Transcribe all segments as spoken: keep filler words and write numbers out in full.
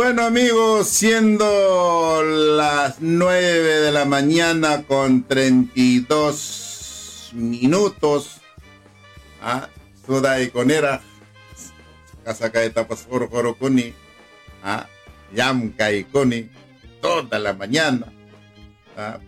Bueno, amigos, siendo las nueve de la mañana con treinta y dos minutos, ah, suda y conera, casaca de tapas oro oro cuni, ah, yamca y cuni, toda la mañana, ah,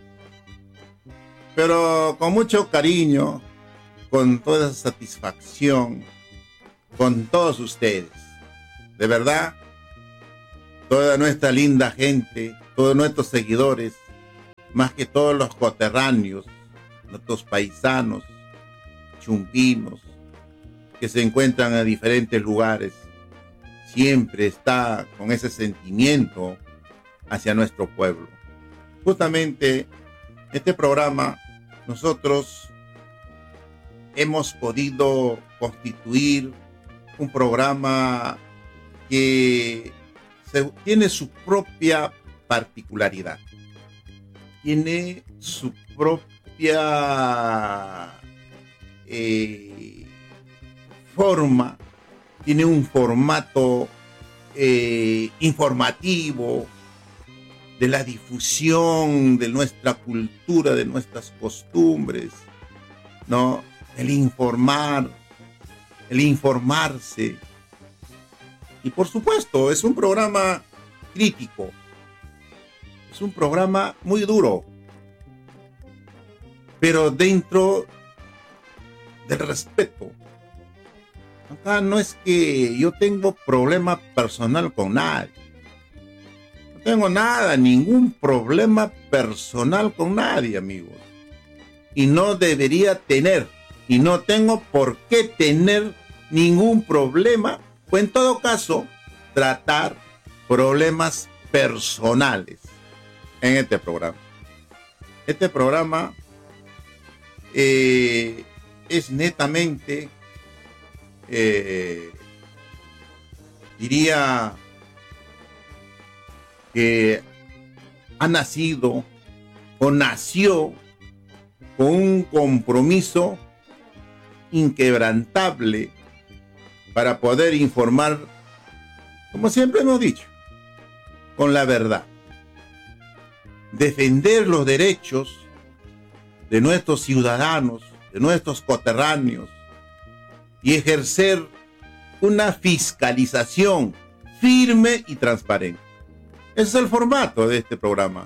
pero con mucho cariño, con toda satisfacción, con todos ustedes, de verdad. Toda nuestra linda gente, todos nuestros seguidores, más que todos los coterráneos, nuestros paisanos, chumpinos, que se encuentran en diferentes lugares, siempre está con ese sentimiento hacia nuestro pueblo. Justamente este programa nosotros hemos podido constituir un programa que Se, tiene su propia particularidad, tiene su propia eh, forma, tiene un formato eh, informativo de la difusión de nuestra cultura, de nuestras costumbres, ¿no? El informar, el informarse. Y por supuesto, es un programa crítico, es un programa muy duro, pero dentro del respeto. Acá no es que yo tengo problema personal con nadie, no tengo nada, ningún problema personal con nadie, amigos, y no debería tener, y no tengo por qué tener ningún problema, o en todo caso, tratar problemas personales en este programa. Este programa eh, es netamente, eh, diría que ha nacido o nació con un compromiso inquebrantable para poder informar, como siempre hemos dicho, con la verdad. Defender los derechos de nuestros ciudadanos, de nuestros coterráneos, y ejercer una fiscalización firme y transparente. Ese es el formato de este programa.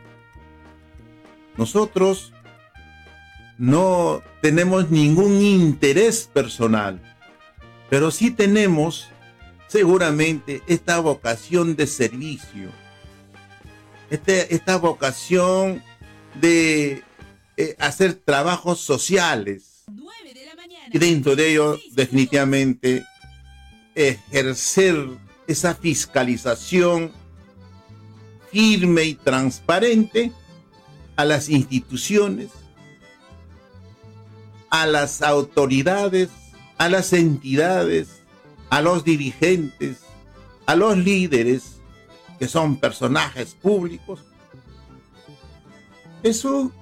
Nosotros no tenemos ningún interés personal, pero sí tenemos seguramente esta vocación de servicio, este, esta vocación de eh, hacer trabajos sociales, y dentro de ello definitivamente ejercer esa fiscalización firme y transparente a las instituciones, a las autoridades, a las entidades, a los dirigentes, a los líderes, que son personajes públicos. Es su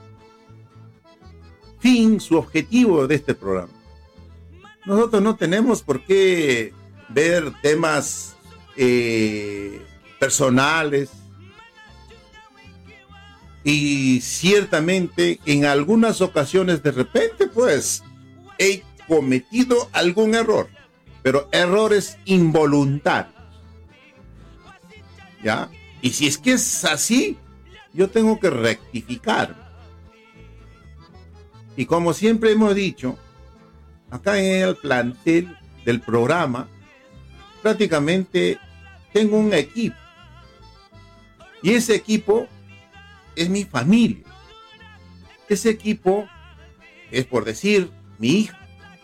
fin, su objetivo de este programa. Nosotros no tenemos por qué ver temas eh, personales, y ciertamente en algunas ocasiones de repente pues he cometido algún error, pero errores involuntarios, ¿ya? Y si es que es así, yo tengo que rectificar. Y como siempre hemos dicho, acá en el plantel del programa, prácticamente tengo un equipo. Y ese equipo es mi familia. Ese equipo es, por decir, mi hija,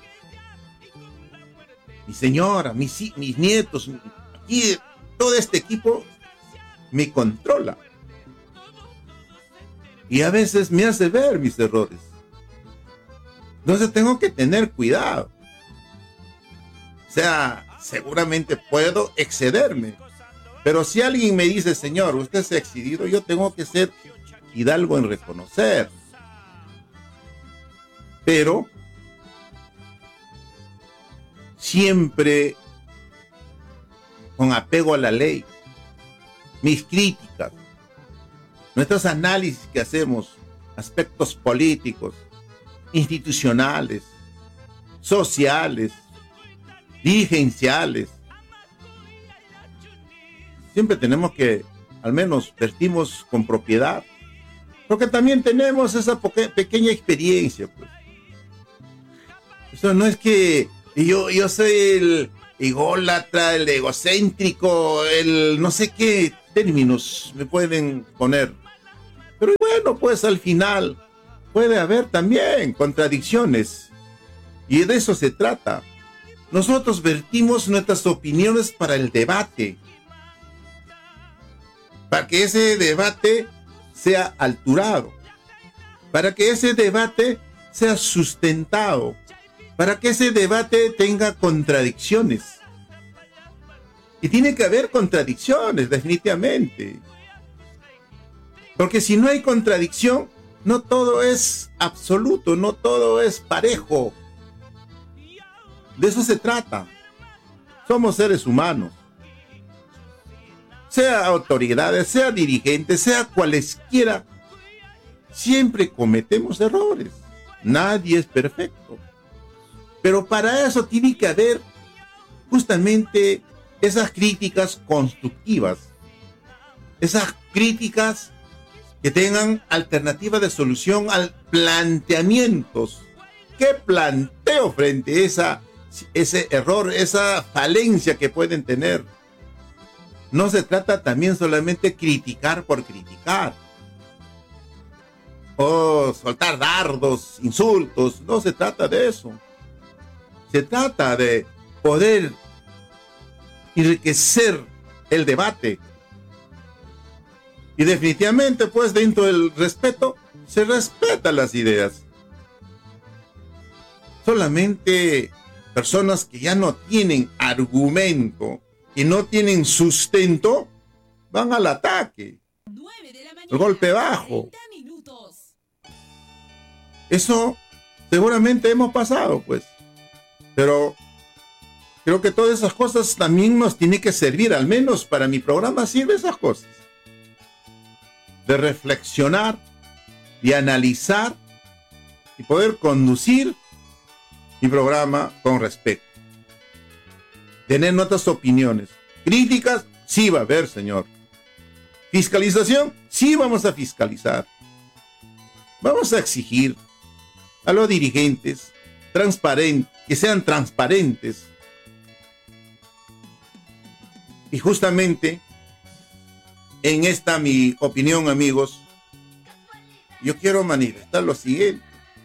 mi señora, mis, mis nietos, aquí todo este equipo me controla. Y a veces me hace ver mis errores. Entonces tengo que tener cuidado. O sea, seguramente puedo excederme. Pero si alguien me dice, señor, usted se ha excedido, yo tengo que ser hidalgo en reconocer. Pero siempre con apego a la ley, mis críticas, nuestros análisis que hacemos, aspectos políticos, institucionales, sociales, dirigenciales. Siempre tenemos que, al menos, vertimos con propiedad, porque también tenemos esa pequeña experiencia, pues. Eso no es que yo, yo soy el ególatra, el egocéntrico, el no sé qué términos me pueden poner. Pero bueno, pues al final puede haber también contradicciones. Y de eso se trata. Nosotros vertimos nuestras opiniones para el debate. Para que ese debate sea alturado. Para que ese debate sea sustentado. Para que ese debate tenga contradicciones. Y tiene que haber contradicciones, definitivamente. Porque si no hay contradicción, no todo es absoluto, no todo es parejo. De eso se trata. Somos seres humanos. Sea autoridades, sea dirigentes, sea cualesquiera, siempre cometemos errores. Nadie es perfecto. Pero para eso tiene que haber justamente esas críticas constructivas. Esas críticas que tengan alternativa de solución al planteamientos. ¿Qué planteo frente a esa, ese error, esa falencia que pueden tener? No se trata también solamente criticar por criticar. O soltar dardos, insultos. No se trata de eso. Se trata de poder enriquecer el debate. Y definitivamente, pues, dentro del respeto, se respetan las ideas. Solamente personas que ya no tienen argumento, que no tienen sustento, van al ataque. El golpe bajo. Eso seguramente hemos pasado, pues. Pero creo que todas esas cosas también nos tienen que servir, al menos para mi programa sirve esas cosas. De reflexionar, de analizar y poder conducir mi programa con respeto. Tener nuestras opiniones. Críticas, sí va a haber, señor. Fiscalización, sí vamos a fiscalizar. Vamos a exigir a los dirigentes transparentes, que sean transparentes. Y justamente en esta mi opinión, amigos, yo quiero manifestar lo siguiente.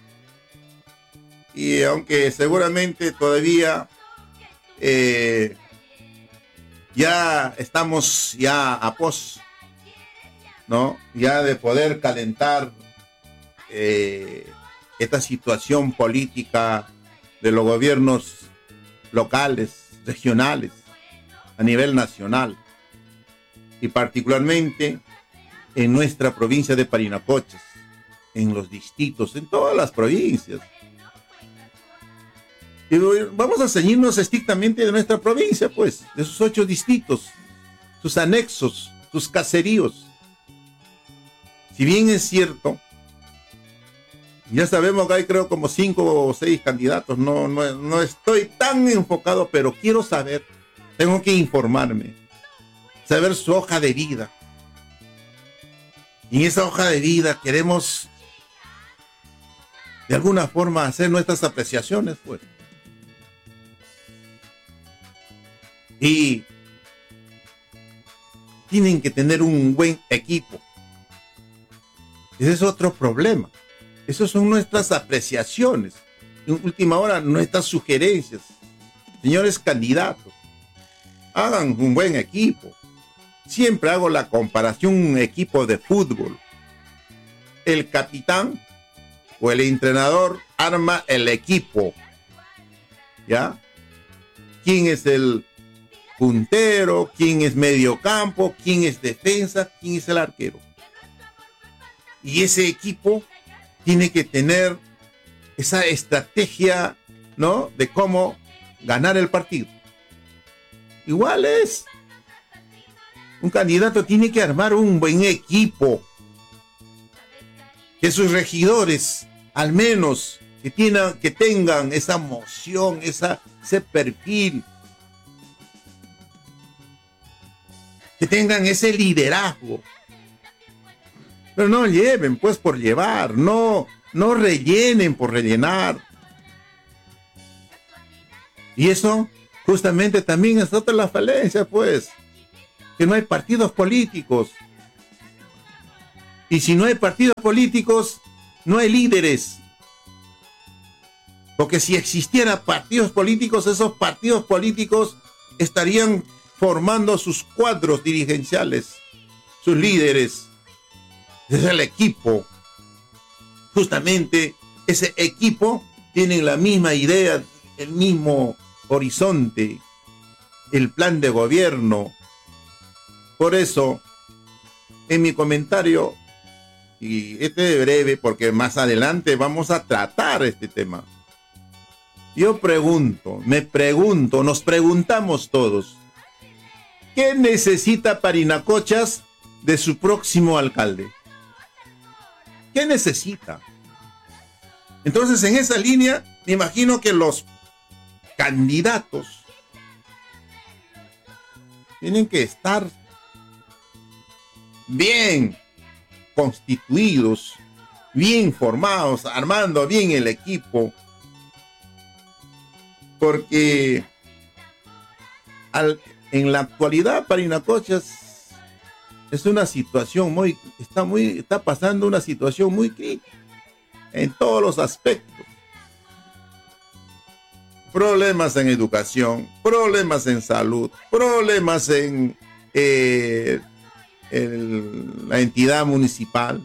Y aunque seguramente todavía eh, ya estamos ya a pos, ¿no? Ya de poder calentar eh, esta situación política de los gobiernos locales, regionales, a nivel nacional, y particularmente en nuestra provincia de Parinacochas, en los distritos, en todas las provincias. Y vamos a ceñirnos estrictamente de nuestra provincia, pues, de sus ocho distritos, sus anexos, sus caseríos. Si bien es cierto, ya sabemos que hay creo como cinco o seis candidatos, no, no, no estoy tan enfocado, pero quiero saber, tengo que informarme, saber su hoja de vida. Y en esa hoja de vida queremos de alguna forma hacer nuestras apreciaciones, pues. Y tienen que tener un buen equipo. Ese es otro problema. Esas son nuestras apreciaciones. En última hora, nuestras sugerencias. Señores candidatos, hagan un buen equipo. Siempre hago la comparación, un equipo de fútbol. El capitán o el entrenador arma el equipo. ¿Ya? ¿Quién es el puntero? ¿Quién es mediocampo? ¿Quién es defensa? ¿Quién es el arquero? Y ese equipo tiene que tener esa estrategia, ¿no?, de cómo ganar el partido. Igual es Un candidato tiene que armar un buen equipo. Que sus regidores, al menos, que, tienen, que tengan esa moción, esa, ese perfil. Que tengan ese liderazgo. Pero no lleven, pues, por llevar. No, no rellenen por rellenar. Y eso, justamente, también es otra de las falencias, pues. Que no hay partidos políticos. Y si no hay partidos políticos, no hay líderes. Porque si existieran partidos políticos, esos partidos políticos estarían formando sus cuadros dirigenciales, sus líderes. Es el equipo. Justamente ese equipo tiene la misma idea, el mismo horizonte, el plan de gobierno. Por eso, en mi comentario, y este es breve porque más adelante vamos a tratar este tema. Yo pregunto, me pregunto, nos preguntamos todos, ¿qué necesita Parinacochas de su próximo alcalde? ¿Qué necesita? Entonces, en esa línea, me imagino que los candidatos tienen que estar bien constituidos, bien formados, armando bien el equipo, porque al, en la actualidad Parinacochas es una situación muy, está muy, está pasando una situación muy crítica en todos los aspectos. Problemas en educación, problemas en salud, problemas en eh, el, la entidad municipal,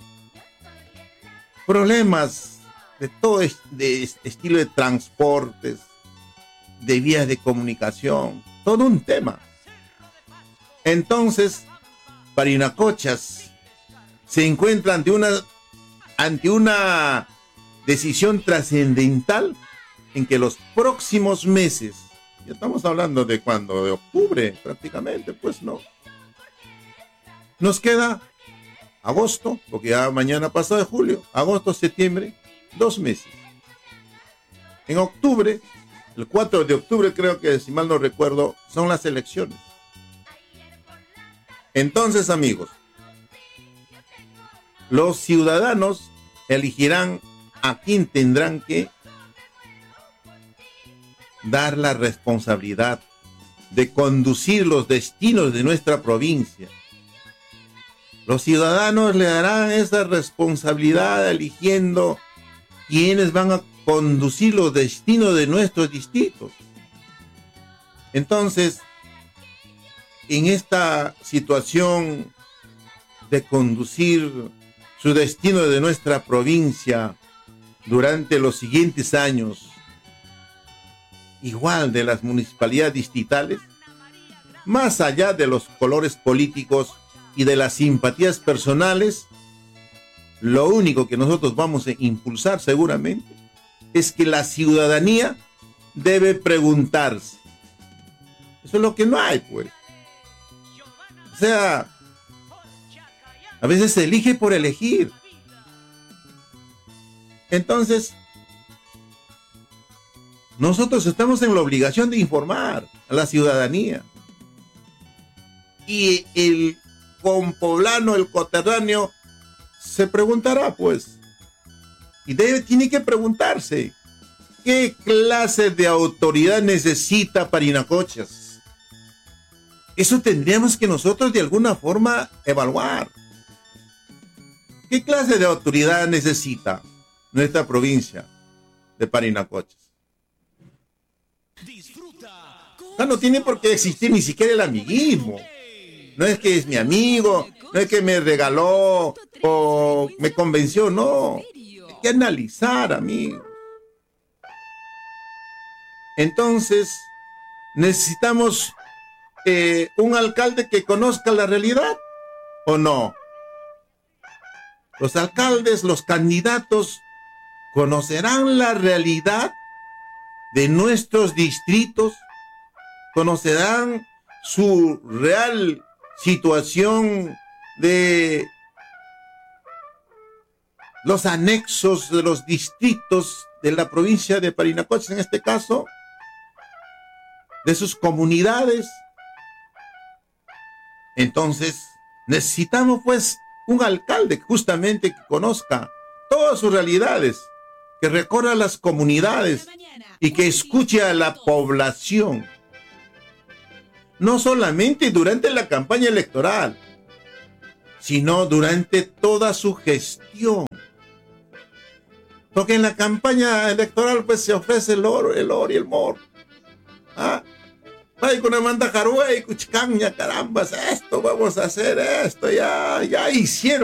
problemas de todo es, de estilo de transportes, de vías de comunicación, todo un tema. Entonces, Parinacochas se encuentra ante una, ante una decisión trascendental en que los próximos meses, ya estamos hablando de cuándo, de octubre prácticamente, pues no, nos queda agosto, porque ya mañana pasado de julio, agosto, septiembre, dos meses. En octubre, el cuatro de octubre creo que, si mal no recuerdo, son las elecciones. Entonces, amigos, los ciudadanos elegirán a quien tendrán que dar la responsabilidad de conducir los destinos de nuestra provincia. Los ciudadanos le darán esa responsabilidad eligiendo quienes van a conducir los destinos de nuestros distritos. Entonces, en esta situación de conducir su destino de nuestra provincia durante los siguientes años, igual de las municipalidades distritales, más allá de los colores políticos y de las simpatías personales, lo único que nosotros vamos a impulsar seguramente es que la ciudadanía debe preguntarse. Eso es lo que no hay, pues. O sea, a veces se elige por elegir. Entonces, nosotros estamos en la obligación de informar a la ciudadanía. Y el compoblano, el coterráneo, se preguntará, pues, y debe, tiene que preguntarse, ¿qué clase de autoridad necesita Parinacochas? Eso tendríamos que nosotros de alguna forma evaluar. ¿Qué clase de autoridad necesita nuestra provincia de Parinacochas? Ah, no tiene por qué existir ni siquiera el amiguismo. No es que es mi amigo, no es que me regaló o me convenció, no. Hay que analizar, amigo. Entonces, necesitamos eh, un alcalde que conozca la realidad, ¿o no? Los alcaldes, los candidatos, conocerán la realidad de nuestros distritos, conocerán su real situación de los anexos de los distritos de la provincia de Parinacota, en este caso, de sus comunidades. Entonces, necesitamos pues un alcalde justamente que conozca todas sus realidades, que recorra las comunidades y que escuche a la población. No solamente durante la campaña electoral, sino durante toda su gestión. Porque en la campaña electoral pues se ofrece el oro, el oro y el moro. ¿Ah? Ay, con la manda jaruey, cuchicaña, carambas, esto vamos a hacer, esto ya, ya hicieron.